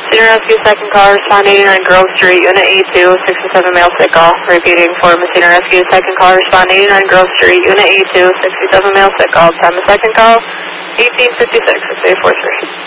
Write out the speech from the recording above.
Messina Rescue, second call, responding on Grove Street, Unit A2, 67 male sick call. Repeating for Messina Rescue, second call, responding on Grove Street, Unit A2, 67 male sick call. Time of second call, 1856, 6843.